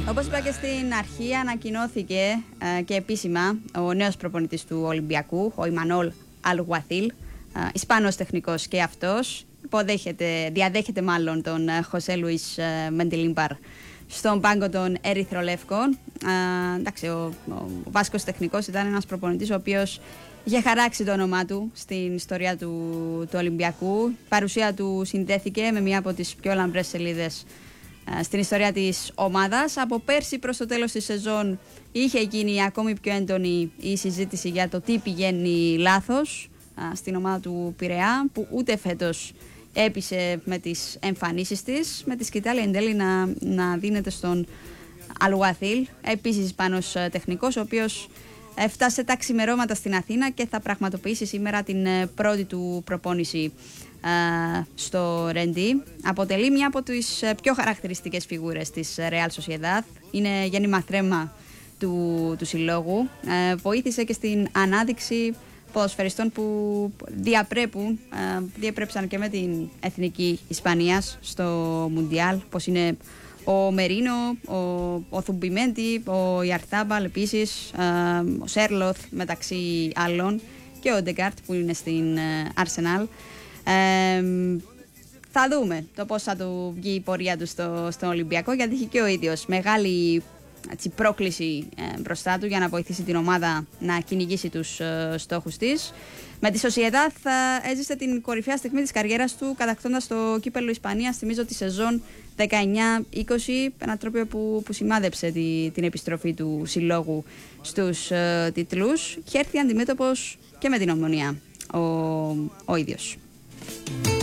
Όπως είπα και στην αρχή, ανακοινώθηκε και επίσημα ο νέος προπονητής του Ολυμπιακού, ο Ιμανόλ Αλγουαθίλ, Ισπανός τεχνικός και αυτός. Διαδέχεται μάλλον τον Χωσέ Λουίς Μεντιλίμπαρ στον πάγκο των Ερυθρολεύκων. Εντάξει, ο Βάσκος τεχνικός ήταν ένας προπονητής ο οποίος είχε χαράξει το όνομά του στην ιστορία του Ολυμπιακού. Η παρουσία του συνδέθηκε με μία από τις πιο λαμπρές σελίδες στην ιστορία της ομάδας. Από πέρσι προς το τέλος της σεζόν είχε γίνει ακόμη πιο έντονη η συζήτηση για το τι πηγαίνει λάθος στην ομάδα του Πειραιά, που ούτε φέτος έπεισε με τις εμφανίσεις της, με τη σκητάλη εν τέλει να δίνεται στον Αλγουαθίλ, επίσης Ισπανός τεχνικός, ο οποίος έφτασε τα ξημερώματα στην Αθήνα και θα πραγματοποιήσει σήμερα την πρώτη του προπόνηση στο Ρεντί. Αποτελεί μια από τις πιο χαρακτηριστικές φιγούρες της Real Sociedad. Είναι γέννημα θρέμα του συλλόγου. Βοήθησε και στην ανάδειξη ποδοσφαιριστών που διαπρέψαν και με την εθνική Ισπανίας στο Μουντιάλ, όπως είναι ο Μερίνο, ο Θουμπιμέντι, ο Ιαρτάμπαλ επίσης, ο Σέρλοθ μεταξύ άλλων και ο Ντεκάρτ που είναι στην Arsenal. Θα δούμε το πώς θα του βγει η πορεία του στον Ολυμπιακό, γιατί έχει και ο ίδιος μεγάλη πρόκληση μπροστά του για να βοηθήσει την ομάδα να κυνηγήσει τους στόχους της. Με τη Sociedad έζησε την κορυφαία στιγμή της καριέρας του κατακτώντας το κύπελλο Ισπανίας, θυμίζω τη σεζόν 19-20, ένα τρόπιο που σημάδεψε την επιστροφή του συλλόγου στους τίτλους, και έρθει αντιμέτωπος και με την Ομονία ο ίδιος.